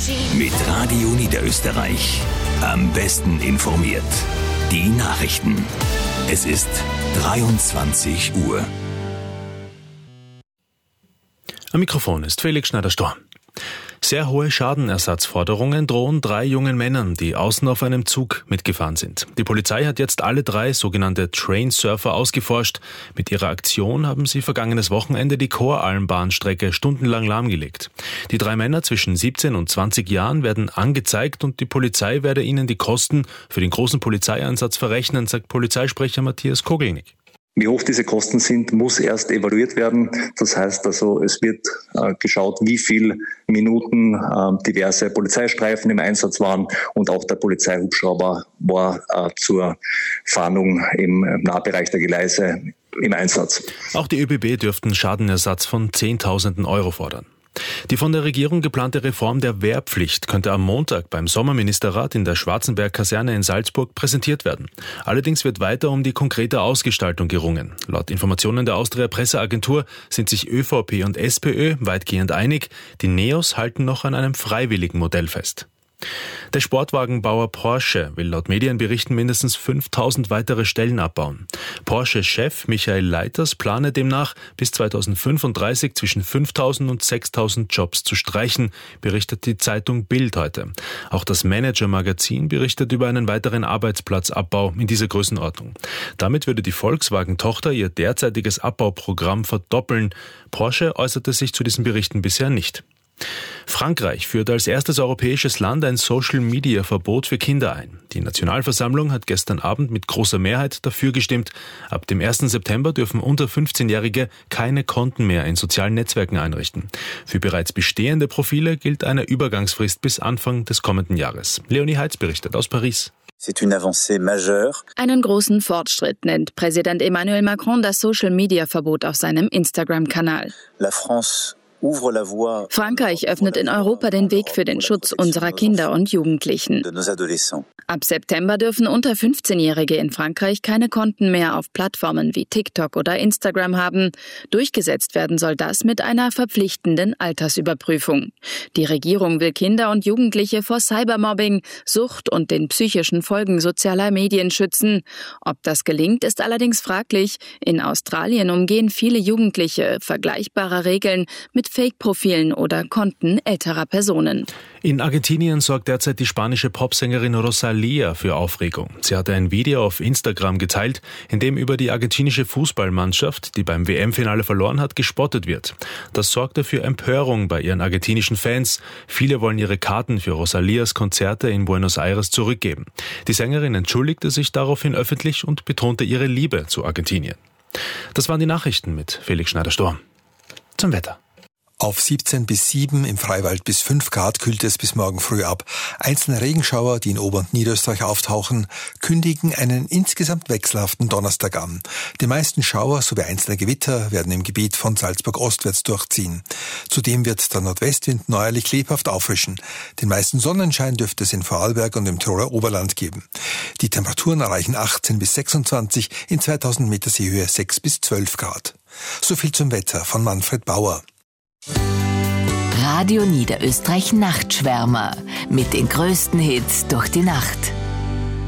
Mit Radio Niederösterreich. Am besten informiert. Die Nachrichten. Es ist 23 Uhr. Am Mikrofon ist Felix Schneider-Storm. Sehr hohe Schadenersatzforderungen drohen 3 jungen Männern, die außen auf einem Zug mitgefahren sind. Die Polizei hat jetzt alle 3 sogenannte Trainsurfer ausgeforscht. Mit ihrer Aktion haben sie vergangenes Wochenende die Koralmbahnstrecke stundenlang lahmgelegt. Die 3 Männer zwischen 17 und 20 Jahren werden angezeigt und die Polizei werde ihnen die Kosten für den großen Polizeieinsatz verrechnen, sagt Polizeisprecher Matthias Kogelnick. Wie hoch diese Kosten sind, muss erst evaluiert werden. Das heißt also, es wird geschaut, wie viele Minuten diverse Polizeistreifen im Einsatz waren und auch der Polizeihubschrauber war zur Fahndung im Nahbereich der Gleise im Einsatz. Auch die ÖBB dürften Schadenersatz von Zehntausenden Euro fordern. Die von der Regierung geplante Reform der Wehrpflicht könnte am Montag beim Sommerministerrat in der Schwarzenberg-Kaserne in Salzburg präsentiert werden. Allerdings wird weiter um die konkrete Ausgestaltung gerungen. Laut Informationen der Austria-Presseagentur sind sich ÖVP und SPÖ weitgehend einig. Die NEOS halten noch an einem freiwilligen Modell fest. Der Sportwagenbauer Porsche will laut Medienberichten mindestens 5.000 weitere Stellen abbauen. Porsche-Chef Michael Leiters plane demnach bis 2035 zwischen 5.000 und 6.000 Jobs zu streichen, berichtet die Zeitung Bild heute. Auch das Manager-Magazin berichtet über einen weiteren Arbeitsplatzabbau in dieser Größenordnung. Damit würde die Volkswagen-Tochter ihr derzeitiges Abbauprogramm verdoppeln. Porsche äußerte sich zu diesen Berichten bisher nicht. Frankreich führt als erstes europäisches Land ein Social-Media-Verbot für Kinder ein. Die Nationalversammlung hat gestern Abend mit großer Mehrheit dafür gestimmt. Ab dem 1. September dürfen unter 15-Jährige keine Konten mehr in sozialen Netzwerken einrichten. Für bereits bestehende Profile gilt eine Übergangsfrist bis Anfang des kommenden Jahres. Leonie Heitz berichtet aus Paris. Einen großen Fortschritt nennt Präsident Emmanuel Macron das Social-Media-Verbot auf seinem Instagram-Kanal. Frankreich öffnet in Europa den Weg für den Schutz unserer Kinder und Jugendlichen. Ab September dürfen unter 15-Jährige in Frankreich keine Konten mehr auf Plattformen wie TikTok oder Instagram haben. Durchgesetzt werden soll das mit einer verpflichtenden Altersüberprüfung. Die Regierung will Kinder und Jugendliche vor Cybermobbing, Sucht und den psychischen Folgen sozialer Medien schützen. Ob das gelingt, ist allerdings fraglich. In Australien umgehen viele Jugendliche vergleichbare Regeln mit Fake-Profilen oder Konten älterer Personen. In Argentinien sorgt derzeit die spanische Popsängerin Rosalía für Aufregung. Sie hatte ein Video auf Instagram geteilt, in dem über die argentinische Fußballmannschaft, die beim WM-Finale verloren hat, gespottet wird. Das sorgte für Empörung bei ihren argentinischen Fans. Viele wollen ihre Karten für Rosalías Konzerte in Buenos Aires zurückgeben. Die Sängerin entschuldigte sich daraufhin öffentlich und betonte ihre Liebe zu Argentinien. Das waren die Nachrichten mit Felix Schneider-Storm. Zum Wetter. Auf 17 bis 7, im Freiwald bis 5 Grad kühlt es bis morgen früh ab. Einzelne Regenschauer, die in Ober- und Niederösterreich auftauchen, kündigen einen insgesamt wechselhaften Donnerstag an. Die meisten Schauer sowie einzelne Gewitter werden im Gebiet von Salzburg ostwärts durchziehen. Zudem wird der Nordwestwind neuerlich lebhaft auffrischen. Den meisten Sonnenschein dürfte es in Vorarlberg und im Tiroler Oberland geben. Die Temperaturen erreichen 18 bis 26, in 2000 Meter Seehöhe 6 bis 12 Grad. So viel zum Wetter von Manfred Bauer. Radio Niederösterreich Nachtschwärmer mit den größten Hits durch die Nacht.